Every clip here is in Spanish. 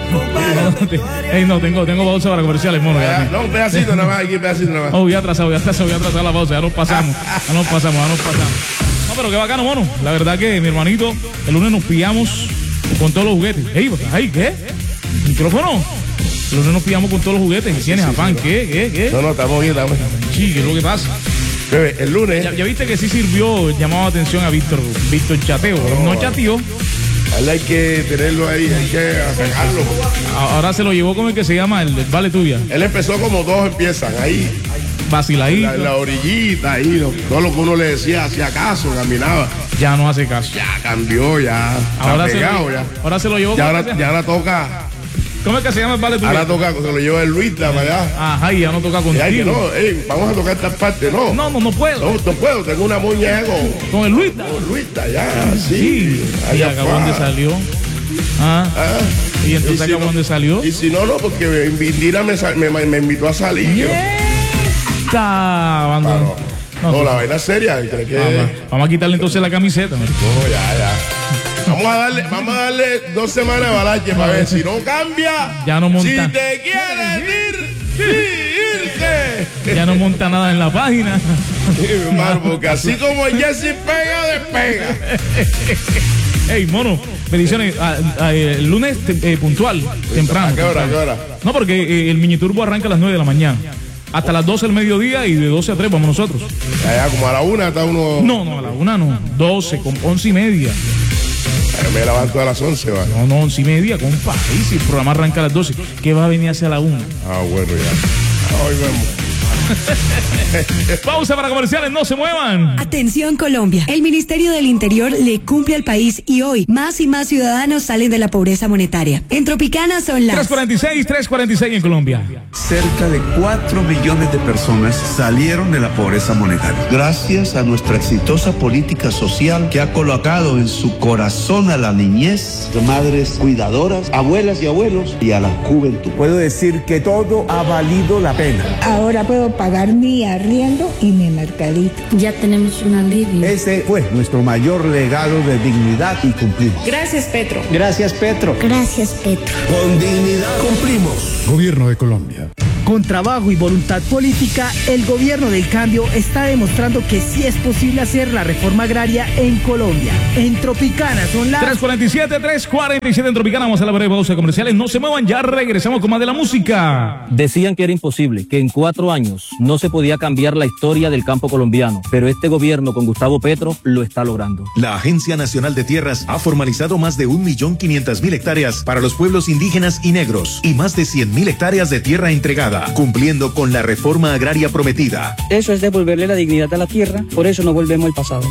No, tengo pausa para comerciales, mono. No, un pedacito nada más, aquí un pedacito nada más. Voy a atrasar la pausa, ya nos pasamos. No, pero qué bacano, mono. La verdad que mi hermanito, el lunes nos pillamos con todos los juguetes. ¿Qué? ¿Micrófono? El lunes nos pillamos con todos los juguetes. ¿Qué tienes, afán? ¿Qué? No, estamos bien. Sí, ¿qué es lo que pasa? Bebé, el lunes. Ya viste que sí sirvió, llamaba atención a Víctor Chateo. No chateó. Hay que tenerlo ahí, hay que sacarlo. Ahora se lo llevó como el que se llama el Vale Tuya. Él empezó como dos empiezan, ahí. Vaciladito. La orillita, ahí. Todo lo que uno le decía, hacía caso, caminaba. Ya no hace caso. Ya cambió, ya. Ahora se lo llevó. Ya ahora toca. ¿Cómo es que se llama el Vale Tuya? Ahora toca, se lo lleva el Luis para allá. Ajá, y ya no toca contigo. Vamos a tocar esta parte, no. No puedo. No puedo, tengo una muñeca con el Luis. Con Luis, ya, sí. ¿Y acá dónde salió? ¿Y entonces acá dónde salió? Y si no, porque Indira me invitó a salir. No, la vaina es seria. Vamos a quitarle entonces la camiseta. No, ya. Vamos a darle 2 semanas de balache para ver si no cambia. Ya no monta. Si te quieres irte. Ya no monta nada en la página. Porque así como Jesse pega, despega. Ey, mono, bendiciones. El lunes puntual, temprano. ¿A qué hora? No, porque el miniturbo arranca a las 9 de la mañana. Hasta las 12 del mediodía y de 12 a 3 vamos nosotros. Ya, como a la 1 está uno. No, a la 1 no. 12, con 11:30. Me levanto a las 11, ¿vale? No, 11:30, compa. Y si el programa arranca a las 12, ¿qué va a venir hacia la 1? Bueno, ya. Hoy vemos. Pausa para comerciales, no se muevan. Atención Colombia, el Ministerio del Interior le cumple al país y hoy más y más ciudadanos salen de la pobreza monetaria. En Tropicana son las 346 en Colombia. Cerca de 4 millones de personas salieron de la pobreza monetaria. Gracias a nuestra exitosa política social que ha colocado en su corazón a la niñez, madres cuidadoras, abuelas y abuelos y a la juventud. Puedo decir que todo ha valido la pena. Ahora puedo pagar mi arriendo y mi mercadito. Ya tenemos un alivio. Ese fue nuestro mayor legado de dignidad y cumplimos. Gracias, Petro. Gracias, Petro. Gracias, Petro. Con dignidad cumplimos. Gobierno de Colombia. Con trabajo y voluntad política, el gobierno del cambio está demostrando que sí es posible hacer la reforma agraria en Colombia. En Tropicana son las 3:47 en Tropicana. Vamos a la breve pausa comerciales. No se muevan, ya regresamos con más de la música. Decían que era imposible, que en 4 años no se podía cambiar la historia del campo colombiano, pero este gobierno con Gustavo Petro lo está logrando. La Agencia Nacional de Tierras ha formalizado más de 1.500.000 hectáreas para los pueblos indígenas y negros y más de 100.000 hectáreas de tierra entregada, cumpliendo con la reforma agraria prometida. Eso es devolverle la dignidad a la tierra, por eso no volvemos al pasado.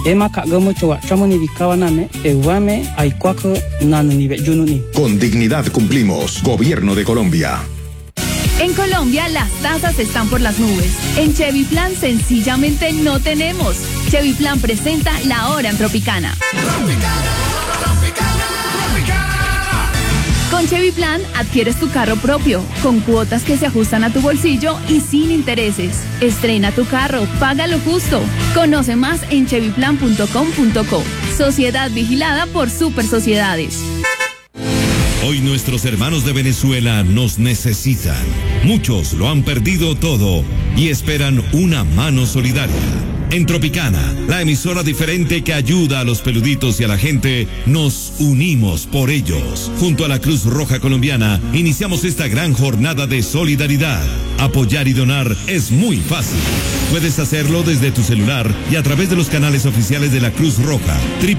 Con dignidad cumplimos. Gobierno de Colombia. En Colombia las tasas están por las nubes. En Chevy Plan sencillamente no tenemos. Chevy Plan presenta La Hora en Tropicana. Con Chevy Plan adquieres tu carro propio, con cuotas que se ajustan a tu bolsillo y sin intereses. Estrena tu carro, págalo justo. Conoce más en chevyplan.com.co. Sociedad vigilada por Super Sociedades. Hoy nuestros hermanos de Venezuela nos necesitan. Muchos lo han perdido todo y esperan una mano solidaria. En Tropicana, la emisora diferente que ayuda a los peluditos y a la gente, nos unimos por ellos. Junto a la Cruz Roja Colombiana, iniciamos esta gran jornada de solidaridad. Apoyar y donar es muy fácil. Puedes hacerlo desde tu celular y a través de los canales oficiales de la Cruz Roja,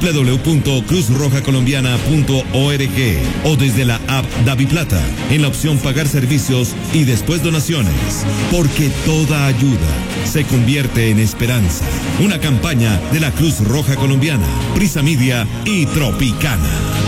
www.cruzrojacolombiana.org o desde la app DaviPlata, en la opción Pagar Servicios y después Donaciones. Porque toda ayuda se convierte en esperanza. Una campaña de la Cruz Roja Colombiana, Prisa Media y Tropicana.